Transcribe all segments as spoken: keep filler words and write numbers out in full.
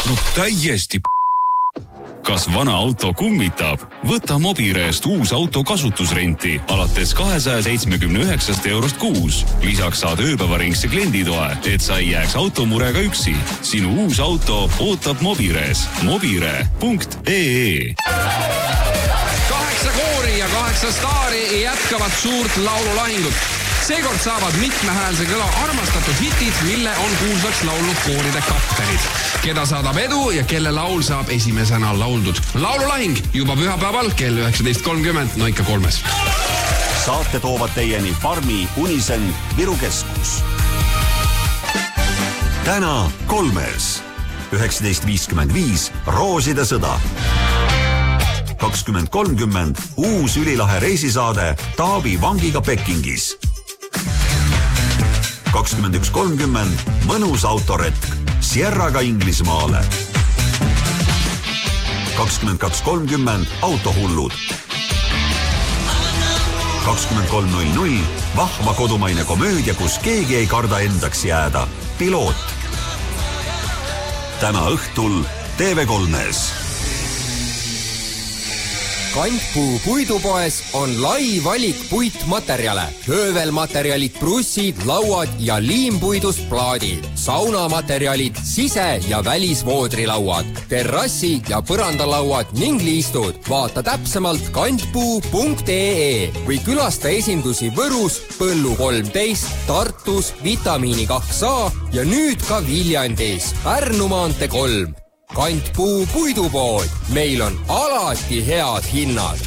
No täiesti p***. Kas vana auto kummitab? Võta Mobireest uus auto kasutusrenti alates kahesaja seitsmekümne üheksa eurost kuus. Lisaks saad ööpäevaringse klienditoe, et sa ei jääks automurega üksi. Sinu uus auto ootab Mobirees. Mobire punkt ee. Kaheksa koori ja kaheksa staari jätkavad suurt laululahingut. Seekord saavad mitmehäälse kõla armastatud hitid, mille on kuulsaks laulnud kooride kaptenid. Keda saadab edu ja kelle laul saab esimesena lauldud. Laululahing juba pühapäeval kell üheksateist kolmkümmend, no ikka kolmes. Saate toovad teieni Farmi Unisen Viru Keskus. Täna kolmes. üheksateist viiskümmend viis Rooside sõda. kakskümmend kolmkümmend uus ülilahe reisisaade Taavi vangiga Pekingis. kakskümmend üks kolmkümmend mõnus autoretk Sierraga Inglismaale. kakskümmend kaks kolmkümmend autohullud. kakskümmend kolm null null vahva kodumaine komöödia, kus keegi ei karda endaks jääda. Piloot. Täna õhtul T V kolmes. Kantpuu puidupoes on lai valik puitmaterjale. Höövelmaterjalid, brussid, lauad ja liimpuidust plaadid. Saunamaterjalid, sise- ja välisvoodrilauad, terrassi- ja põrandalauad ning liistud. Vaata täpsemalt kantpuu punkt ee või külasta esindusi Võrus, Põllu kolmteist, Tartus, Vitamiini kaks A ja nüüd ka Viljandis, Pärnu maantee kolm. Kantpuu puidupood. Meil on alati head hinnad.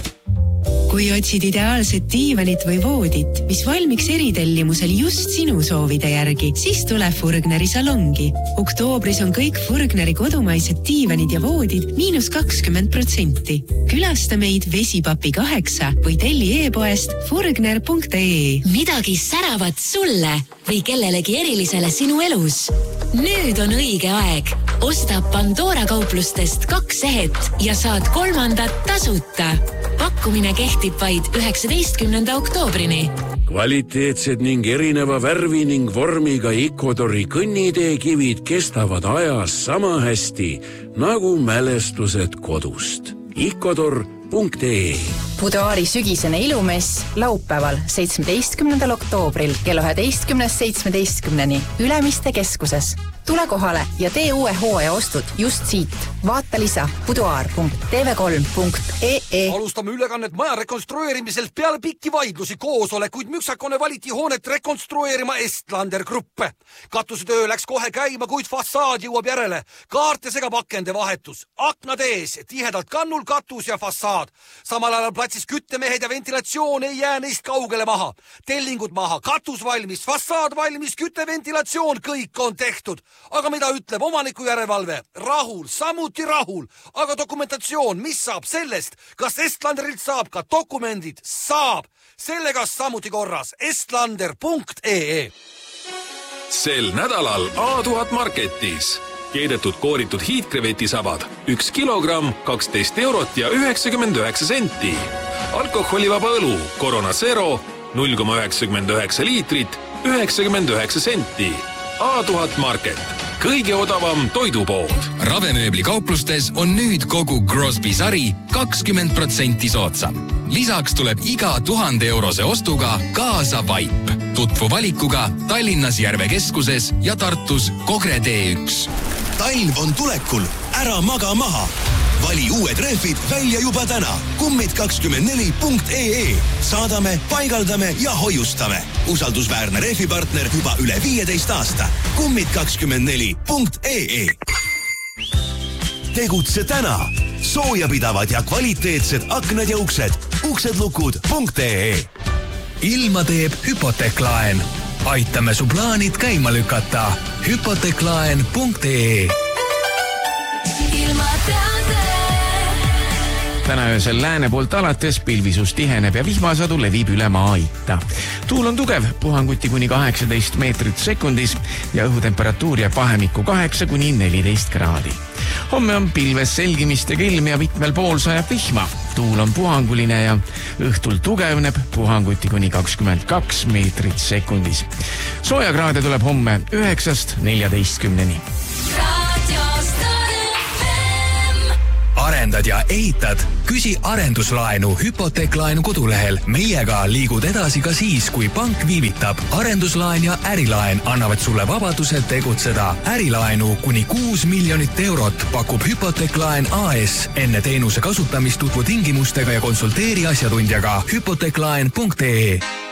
Kui otsid ideaalset diivanit või voodit, mis valmiks eritellimusel just sinu soovide järgi, siis tule Furgneri salongi. Oktoobris on kõik Furgneri kodumaised diivanid ja voodid miinus kakskümmend protsenti. Külasta meid Vesipapi kaheksa või telli e-poest furgner punkt ee. Midagi säravat sulle või kellelegi erilisele sinu elus. Nüüd on õige aeg. Osta Pandora kauplustest kaks ehet ja saad kolmandat tasuta. Pakkumine kehtib vaid üheksateistkümnenda oktoobrini. Kvaliteetsed ning erineva värvi ning vormiga Ecuadori kõnniteekivid kestavad ajas sama hästi nagu mälestused kodust. Ecuador punkt ee. Budoari sügisene ilumess laupäeval seitsmeteistkümnendal oktoobril kell üheteistkümnest seitsmeteistkümneni Ülemiste keskuses. Tule kohale ja tee uue hooaja ostud just siit. Vaata lisa budoar punkt t v kolm punkt ee. Alustame ülekannet maja rekonstrueerimiselt peale pikki vaidlusi koosolekuid. Müksakone valiti hoonet rekonstrueerima Estlander Gruppe. Katusetöö läks kohe käima, kuid fassaad jõuab järele. Kaarte segab akende vahetus. Aknad ees, tihedalt kannul katus ja fassaad. Samal ajal platsis küttemehed ja ventilatsioon ei jää neist kaugele maha. Tellingud maha, katus valmis, fassaad valmis, kütteventilatsioon, kõik on tehtud. Aga mida ütleb omaniku järelevalve? Rahul, samuti rahul. Aga dokumentatsioon, mis saab sellest? Kas Estlanderilt saab ka dokumendid? Saab. Sellega samuti korras. Estlander punkt ee. Sel nädalal A tuhat Marketis. Keedetud kooritud hiidkrevetisabad. Üks kilogramm, kaksteist eurot ja üheksakümmend üheksa senti. Alkoholivaba õlu, Corona Zero, null koma üheksakümmend üheksa liitrit, üheksakümmend üheksa senti. A tuhat Market. Kõige odavam toidupood. Ravemööbli kauplustes on nüüd kogu Crosby sari kakskümmend protsenti soodsam. Lisaks tuleb iga tuhande eurose ostuga kaasa vaip. Tutvu valikuga Tallinnas Järve keskuses ja Tartus Kogre D üks. Talv on tulekul, ära maga maha. Vali uued rehvid välja juba täna. kummid kakskümmend neli punkt ee. Saadame, paigaldame ja hoiustame. Usaldusväärne rehvipartner juba üle viieteist aasta. kummid kakskümmend neli punkt ee. Tegutse täna. Soojapidavad ja kvaliteetsed aknad ja uksed. uksedlukud punkt ee. Ilma teeb hüpoteeklaen. Aitame su plaanid käima lükata. hüpoteeklaen punkt ee. Ilma teade. Täna öösel lääne poolt alates pilvisus tiheneb ja vihmasadu levib üle Maa-Itta. Tuul on tugev, puhanguti kuni kaheksateist meetrit sekundis ja õhutemperatuur jääb vahemikku kaheksa kuni neliteist kraadi. Homme on pilves selgimistega ilm ja mitmel pool sajab vihma. Tuul on puhanguline ja õhtul tugevneb puhanguti kuni kakskümmend kaks meetrit sekundis. Soojakraade tuleb homme üheksast neljateistkümneni. Radio Stare. arendad ja ehitad? Küsi arenduslaenu Hüpoteeklaenu kodulehel. Meiega liigud edasi ka siis, kui pank viivitab. Arenduslaen ja ärilaen annavad sulle vabaduse tegutseda. Ärilaenu kuni kuus miljonit eurot pakub Hüpoteeklaen A S. Enne teenuse kasutamist tutvu tingimustega ja konsulteeri asjatundjaga hüpoteeklaen punkt ee.